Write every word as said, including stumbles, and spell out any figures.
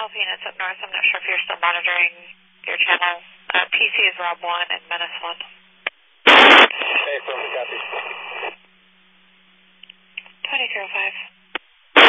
Alpine, it's up north. I'm not sure if you're still monitoring your channel. Uh, P C is Rob one and Menace one.